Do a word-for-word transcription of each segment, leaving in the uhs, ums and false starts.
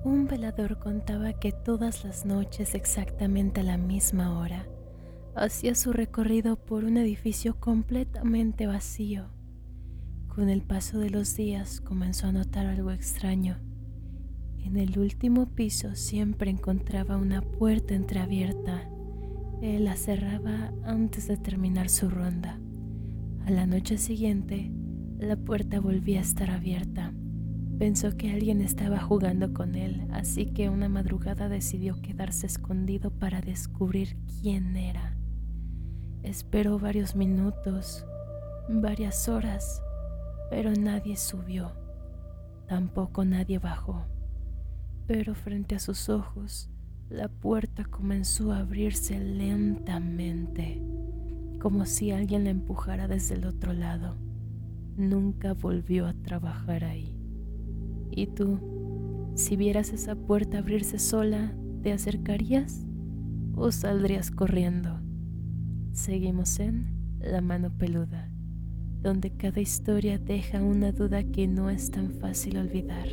Un velador contaba que todas las noches, exactamente a la misma hora, hacía su recorrido por un edificio completamente vacío. Con el paso de los días comenzó a notar algo extraño. En el último piso siempre encontraba una puerta entreabierta. Él la cerraba antes de terminar su ronda. A la noche siguiente, la puerta volvía a estar abierta. Pensó que alguien estaba jugando con él, así que una madrugada decidió quedarse escondido para descubrir quién era. Esperó varios minutos, varias horas, pero nadie subió. Tampoco nadie bajó. Pero frente a sus ojos, la puerta comenzó a abrirse lentamente, como si alguien la empujara desde el otro lado. Nunca volvió a trabajar ahí. ¿Y tú? Si vieras esa puerta abrirse sola, ¿te acercarías o saldrías corriendo? Seguimos en La Mano Peluda, donde cada historia deja una duda que no es tan fácil olvidar.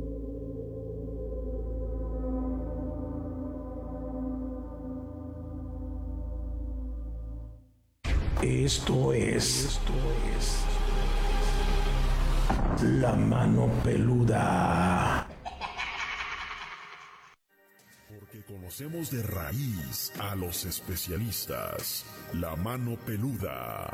Esto es, Esto es La Mano Peluda. Porque conocemos de raíz a los especialistas. La Mano Peluda.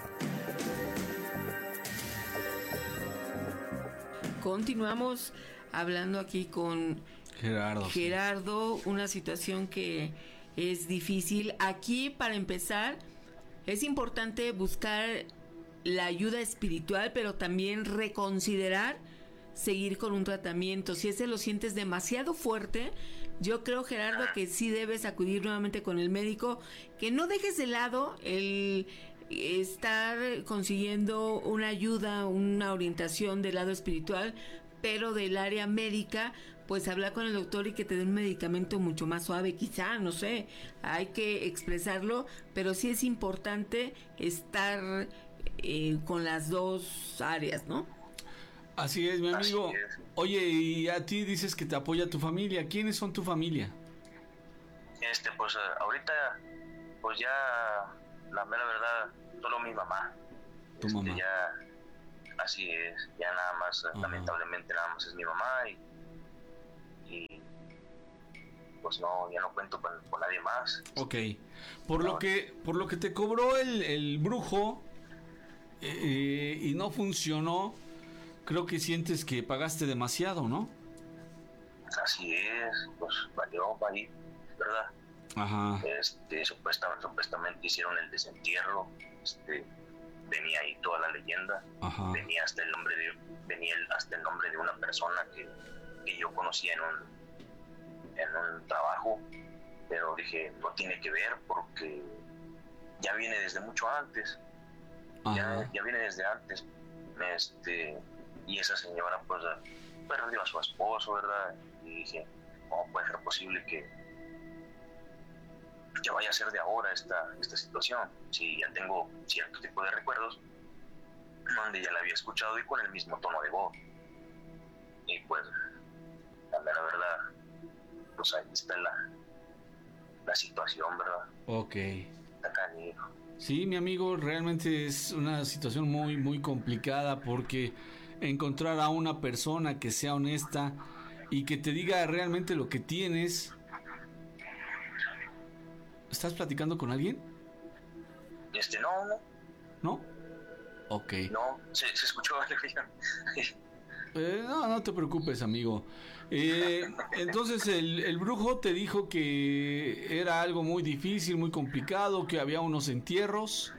Continuamos hablando aquí con Gerardo. Gerardo, una situación que es difícil. Aquí, para empezar, es importante buscar la ayuda espiritual, pero también reconsiderar seguir con un tratamiento. Si ese lo sientes demasiado fuerte, yo creo, Gerardo, que sí debes acudir nuevamente con el médico, que no dejes de lado el estar consiguiendo una ayuda, una orientación del lado espiritual, pero del área médica, pues hablar con el doctor y que te dé un medicamento mucho más suave, quizá, no sé, hay que expresarlo, pero sí es importante estar eh, con las dos áreas, ¿no? Así es, mi amigo. Oye, y a ti dices que te apoya tu familia. ¿Quiénes son tu familia? Este, pues ahorita, pues ya, la mera verdad, solo mi mamá. Tu este, mamá. Ya, así es, ya nada más, Ajá. lamentablemente nada más es mi mamá y, y pues no, ya no cuento con, con nadie más. Ok. Por No. lo que, por lo que te cobró el, el brujo eh, y no funcionó, creo que sientes que pagaste demasiado, ¿no? Así es, pues valió, valió, ¿verdad? Ajá. Este, supuestamente, supuestamente hicieron el desentierro, este, venía ahí toda la leyenda, Ajá. venía hasta el nombre de, venía el, hasta el nombre de una persona que, que yo conocía en un, en un trabajo, pero dije, no tiene que ver porque ya viene desde mucho antes, ya, ya viene desde antes, este, y esa señora pues perdió a su esposo, ¿verdad? Y dije, ¿cómo puede ser posible que que vaya a ser de ahora esta, esta situación? Si ya tengo cierto tipo de recuerdos donde ya la había escuchado y con el mismo tono de voz. Y pues, la mera verdad, pues ahí está la, la situación, ¿verdad? Ok. Está canijo. Sí, mi amigo, realmente es una situación muy, muy complicada porque encontrar a una persona que sea honesta y que te diga realmente lo que tienes. ¿Estás platicando con alguien? Este, no, no. ¿No? Ok. No, se, se escuchó. Eh, no, no te preocupes, amigo. Eh, entonces el, el brujo te dijo que era algo muy difícil, muy complicado, que había unos entierros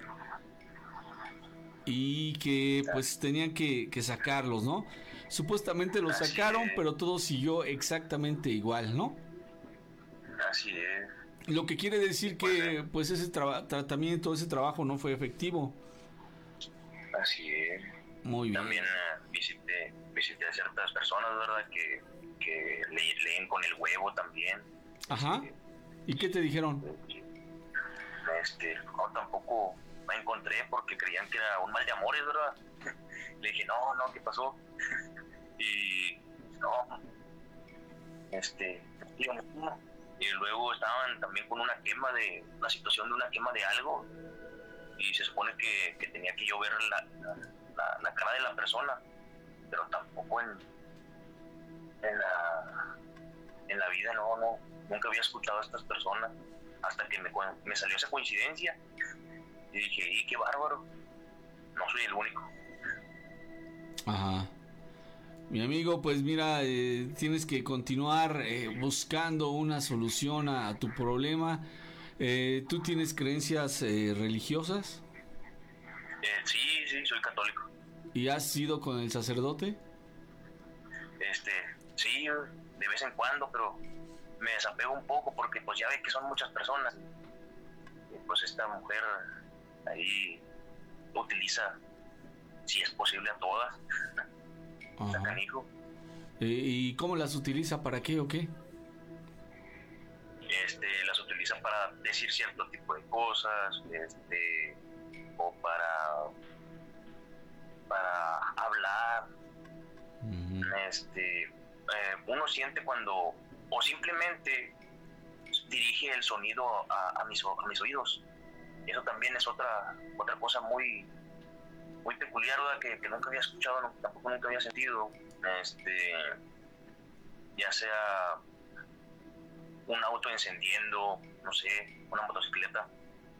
y que pues tenían que, que sacarlos, ¿no? Supuestamente los Así sacaron, es. pero todo siguió exactamente igual, ¿no? Así es. Lo que quiere decir que pues ese tra- tratamiento, ese trabajo no fue efectivo. Así es. Muy bien. También uh, visité, visité a ciertas personas, ¿verdad? Que, que le, leen con el huevo también. Ajá. ¿Y qué te dijeron? Este, no, tampoco me encontré porque creían que era un mal de amores, ¿verdad? Le dije, no, no, ¿qué pasó? Y no, este, y luego estaban también con una quema de, una situación de una quema de algo, y se supone que, que tenía que yo ver la, la, la cara de la persona, pero tampoco en, en la, en la vida, no, no, nunca había escuchado a estas personas, hasta que me, me salió esa coincidencia, y dije, y qué bárbaro, no soy el único. Ajá. Mi amigo, pues mira, eh, tienes que continuar eh, buscando una solución a, a tu problema. Eh, ¿Tú tienes creencias eh, religiosas? Eh, sí, sí, soy católico. ¿Y has ido con el sacerdote? Este, sí, de vez en cuando, pero me desapego un poco porque pues ya ve que son muchas personas. Y pues esta mujer ahí utiliza, si es posible, a todas. Está canijo. ¿Y cómo las utiliza? ¿Para qué o qué? Este, las utiliza para decir cierto tipo de cosas, este, o para para hablar. Uh-huh. Este, eh, uno siente cuando, o simplemente dirige el sonido a, a mis a mis oídos. Eso también es otra otra cosa muy muy peculiar, ¿verdad? Que, que nunca había escuchado, no, tampoco nunca había sentido. Este, ya sea un auto encendiendo, no sé, una motocicleta,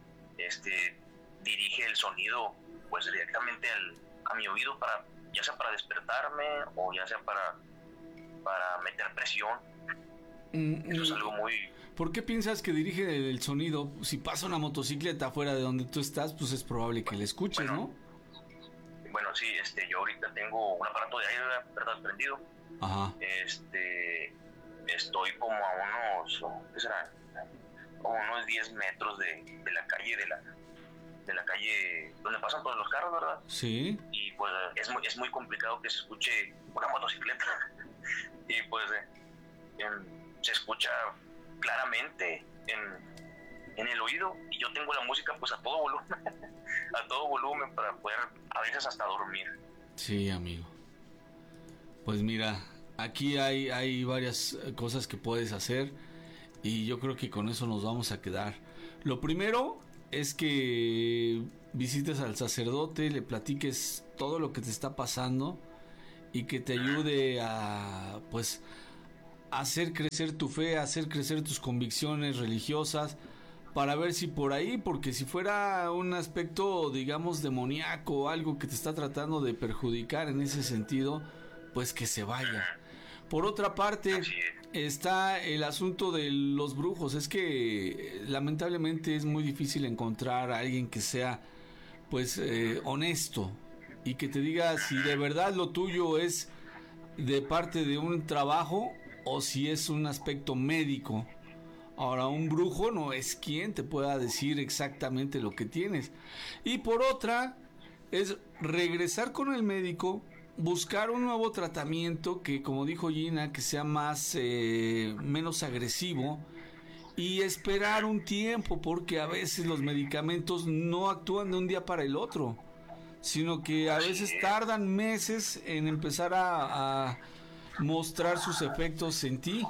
este, dirige el sonido pues directamente al, a mi oído, para, ya sea para despertarme o ya sea para, para meter presión. Mm, Eso es algo muy... ¿Por qué piensas que dirige el sonido? Si pasa una motocicleta fuera de donde tú estás, pues es probable que la escuches, bueno, ¿no? Bueno, sí, este, yo ahorita tengo un aparato de aire, ¿verdad? Prendido. Ajá. Este, estoy como a unos, ¿qué será? Como unos diez metros de, de la calle, de la, de la calle donde pasan todos los carros, ¿verdad? Sí. Y pues es muy, es muy complicado que se escuche una motocicleta. Y pues eh, en, se escucha claramente en, en el oído, y yo tengo la música pues a todo volumen. A todo volumen para poder a veces hasta dormir. Sí, amigo. Pues mira, aquí hay, hay varias cosas que puedes hacer, y yo creo que con eso nos vamos a quedar. Lo primero es que visites al sacerdote, le platiques todo lo que te está pasando y que te ayude a, pues, hacer crecer tu fe, hacer crecer tus convicciones religiosas, para ver si por ahí, porque si fuera un aspecto, digamos, demoníaco, algo que te está tratando de perjudicar en ese sentido, pues que se vaya. Por otra parte, está el asunto de los brujos. Es que lamentablemente es muy difícil encontrar a alguien que sea, pues, eh, honesto, y que te diga si de verdad lo tuyo es de parte de un trabajo o si es un aspecto médico. Ahora, un brujo no es quien te pueda decir exactamente lo que tienes. Y por otra, es regresar con el médico, buscar un nuevo tratamiento que, como dijo Gina, que sea más, eh, menos agresivo, y esperar un tiempo, porque a veces los medicamentos no actúan de un día para el otro, sino que a veces tardan meses en empezar a, a mostrar sus efectos en ti.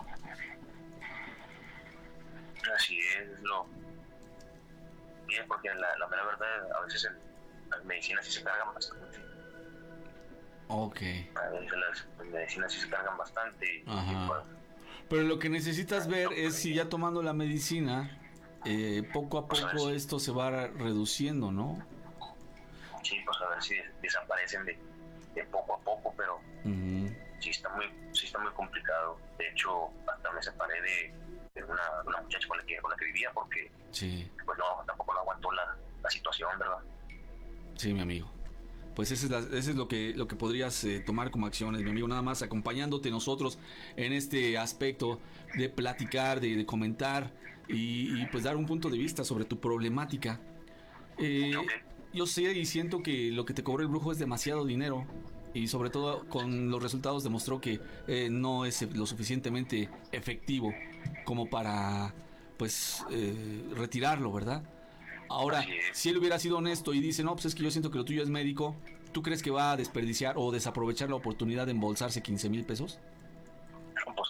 Así es, lo bien, porque la, la mera verdad, a veces en las medicinas sí se cargan bastante. Ok. A veces las, las medicinas sí se cargan bastante. Ajá. Y, pues, pero lo que necesitas ver es si ya tomando la medicina, eh, poco a poco pues a si, esto se va reduciendo, ¿no? Sí, pues a ver si desaparecen de, de poco a poco, pero uh-huh. sí está muy, sí está muy complicado. De hecho, hasta me separé de Una, una muchacha con la que con la que vivía porque sí. pues no, tampoco no aguantó la, la situación, ¿verdad? Sí, mi amigo. Pues eso es, la, eso es lo que lo que podrías eh, tomar como acciones, mi amigo, nada más acompañándote nosotros en este aspecto de platicar, de, de comentar y, y pues dar un punto de vista sobre tu problemática. Eh, okay. Yo sé y siento que lo que te cobró el brujo es demasiado dinero, y sobre todo con los resultados demostró que eh, no es lo suficientemente efectivo como para pues eh, retirarlo, ¿verdad? Ahora, si él hubiera sido honesto y dice, no, pues es que yo siento que lo tuyo es médico, ¿tú crees que va a desperdiciar o desaprovechar la oportunidad de embolsarse quince mil pesos? Pues está canijo,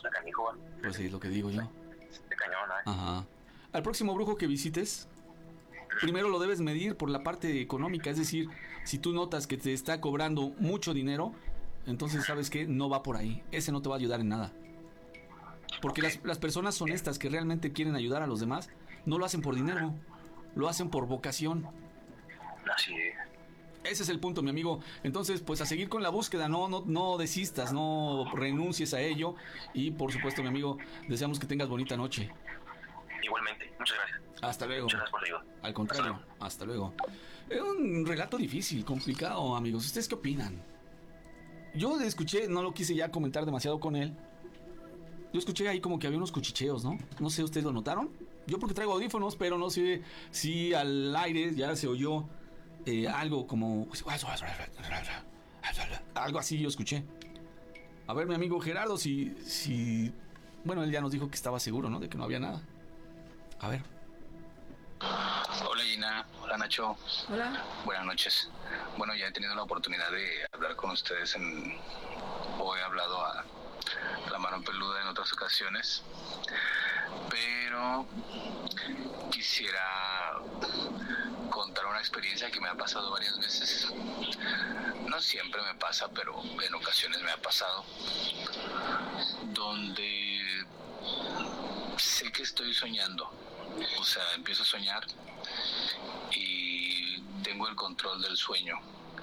igual. Pues sí, lo que digo yo. De cañón, ¿eh? Ajá. Al próximo brujo que visites, primero lo debes medir por la parte económica, es decir, si tú notas que te está cobrando mucho dinero, entonces sabes que no va por ahí, ese no te va a ayudar en nada. Porque Okay. las, las personas honestas que realmente quieren ayudar a los demás, no lo hacen por dinero, lo hacen por vocación. Así es. Ese es el punto, mi amigo. Entonces, pues a seguir con la búsqueda, no, no, no desistas, no renuncies a ello. Y por supuesto, mi amigo, deseamos que tengas bonita noche. Igualmente, muchas gracias. Hasta luego. Muchas gracias por la ayuda. Al contrario, hasta luego. Es un relato difícil, complicado, amigos. ¿Ustedes qué opinan? Yo escuché, no lo quise ya comentar demasiado con él. Yo escuché ahí como que había unos cuchicheos, ¿no? No sé, ¿ustedes lo notaron? Yo porque traigo audífonos, pero no sé si al aire ya se oyó eh, algo como... Algo así yo escuché. A ver, mi amigo Gerardo, si, si... Bueno, él ya nos dijo que estaba seguro, ¿no? De que no había nada. A ver. Hola Gina, hola Nacho. Hola. Buenas noches. Bueno, ya he tenido la oportunidad de hablar con ustedes en... o he hablado a La Mano Peluda en otras ocasiones, pero quisiera contar una experiencia que me ha pasado varias veces. No siempre me pasa, pero en ocasiones me ha pasado, donde sé que estoy soñando. O sea, empiezo a soñar y tengo el control del sueño.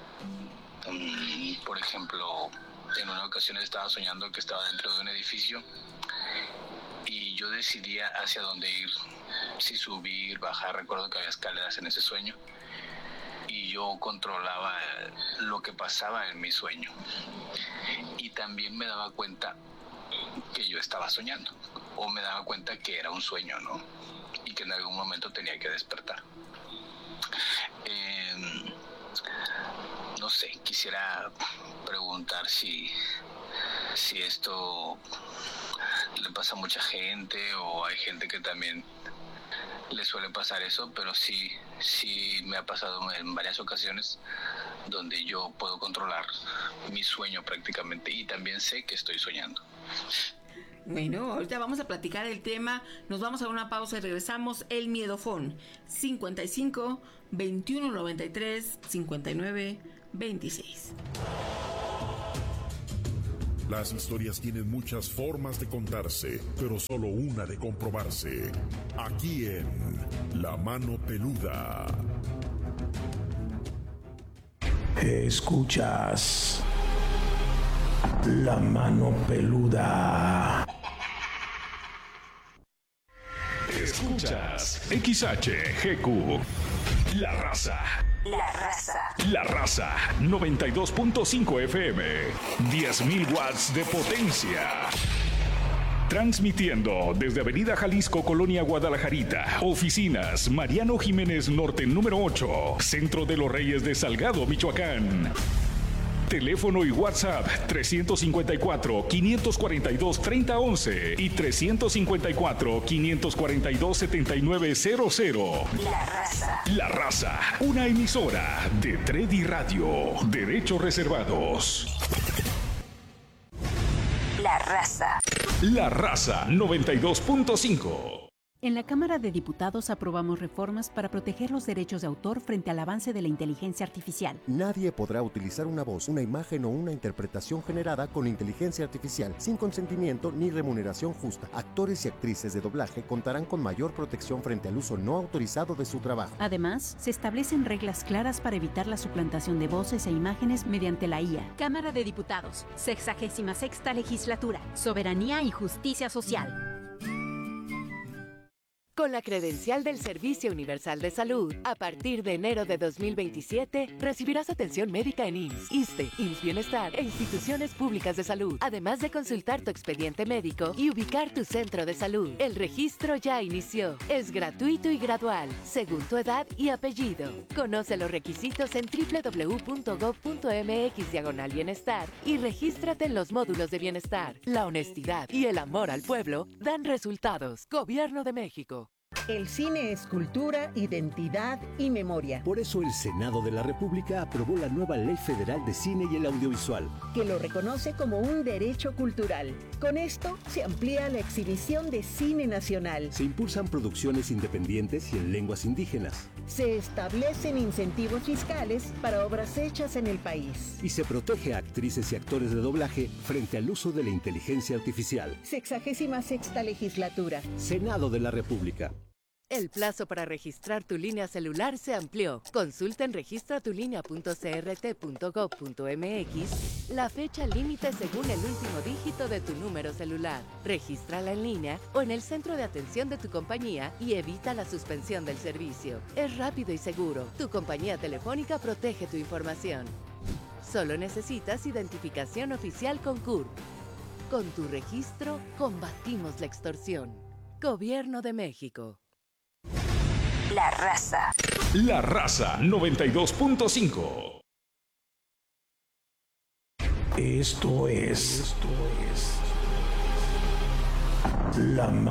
Um, por ejemplo, en una ocasión estaba soñando que estaba dentro de un edificio y yo decidía hacia dónde ir, si subir, bajar. Recuerdo que había escaleras en ese sueño y yo controlaba lo que pasaba en mi sueño. Y también me daba cuenta que yo estaba soñando, o me daba cuenta que era un sueño, ¿no? Y que en algún momento tenía que despertar. Eh, no sé, quisiera preguntar si, si esto le pasa a mucha gente o hay gente que también le suele pasar eso, pero sí, sí me ha pasado en varias ocasiones donde yo puedo controlar mi sueño prácticamente y también sé que estoy soñando. Bueno, ahorita vamos a platicar el tema, nos vamos a una pausa y regresamos. El Miedofón, cincuenta y cinco, veintiuno noventa y tres, cincuenta y nueve, veintiséis. Las historias tienen muchas formas de contarse, pero solo una de comprobarse. Aquí en La Mano Peluda. Escuchas La Mano Peluda. Escuchas X H G Q. La Raza. La Raza. La Raza. noventa y dos punto cinco F M. diez mil watts de potencia. Transmitiendo desde Avenida Jalisco, Colonia Guadalajarita. Oficinas Mariano Jiménez Norte número ocho. Centro de los Reyes de Salgado, Michoacán. Teléfono y WhatsApp trescientos cincuenta y cuatro, quinientos cuarenta y dos, treinta once y trescientos cincuenta y cuatro, quinientos cuarenta y dos, setenta y nueve cero cero. La Raza. La Raza, una emisora de Tredi Radio. Derechos reservados. La Raza. La Raza noventa y dos punto cinco. En la Cámara de Diputados aprobamos reformas para proteger los derechos de autor frente al avance de la inteligencia artificial. Nadie podrá utilizar una voz, una imagen o una interpretación generada con inteligencia artificial sin consentimiento ni remuneración justa. Actores y actrices de doblaje contarán con mayor protección frente al uso no autorizado de su trabajo. Además, se establecen reglas claras para evitar la suplantación de voces e imágenes mediante la I A. Cámara de Diputados, sexagésima sexta legislatura, soberanía y justicia social. Con la credencial del Servicio Universal de Salud, a partir de enero de dos mil veintisiete, recibirás atención médica en I M S S, ISSSTE, I M S S Bienestar e instituciones públicas de salud, además de consultar tu expediente médico y ubicar tu centro de salud. El registro ya inició. Es gratuito y gradual, según tu edad y apellido. Conoce los requisitos en doble u doble u doble u punto gob punto eme equis diagonal bienestar y regístrate en los módulos de bienestar. La honestidad y el amor al pueblo dan resultados. Gobierno de México. El cine es cultura, identidad y memoria. Por eso el Senado de la República aprobó la nueva Ley Federal de Cine y el Audiovisual, que lo reconoce como un derecho cultural. Con esto se amplía la exhibición de cine nacional. Se impulsan producciones independientes y en lenguas indígenas. Se establecen incentivos fiscales para obras hechas en el país. Y se protege a actrices y actores de doblaje frente al uso de la inteligencia artificial. Sexagésima sexta legislatura. Senado de la República. El plazo para registrar tu línea celular se amplió. Consulta en registratulínea punto c r t punto gov punto m x la fecha límite según el último dígito de tu número celular. Regístrala en línea o en el centro de atención de tu compañía y evita la suspensión del servicio. Es rápido y seguro. Tu compañía telefónica protege tu información. Solo necesitas identificación oficial con C U R P. Con tu registro, combatimos la extorsión. Gobierno de México. La Raza. La Raza noventa y dos punto cinco. Esto es. Esto es. La